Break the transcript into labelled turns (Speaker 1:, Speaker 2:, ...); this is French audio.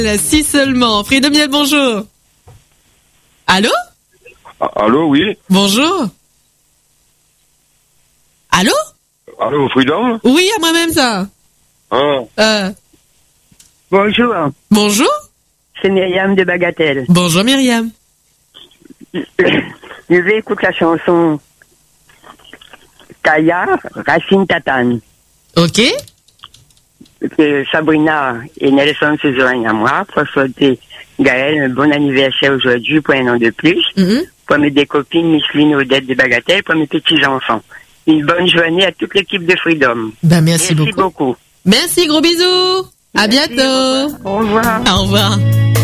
Speaker 1: Si seulement. Freedomiel, bonjour. Allô?
Speaker 2: Allô, oui.
Speaker 1: Bonjour. Allô?
Speaker 2: Allô, Freedom?
Speaker 1: Oui, à moi-même ça.
Speaker 3: Bonjour,
Speaker 1: Bonjour.
Speaker 3: c'est Myriam de Bagatelle.
Speaker 1: Bonjour Myriam.
Speaker 3: Je vais écouter la chanson Kaya, Racine Tatane.
Speaker 1: Ok.
Speaker 3: Que Sabrina et Nelson se joignent à moi pour souhaiter Gaël un bon anniversaire aujourd'hui pour un an de plus. Pour mes deux copines, Micheline et Odette de Bagatelle, pour mes petits-enfants. Une bonne journée à toute l'équipe de Freedom.
Speaker 1: Merci beaucoup. Merci, gros bisous. À bientôt.
Speaker 3: Au revoir.
Speaker 1: Au revoir.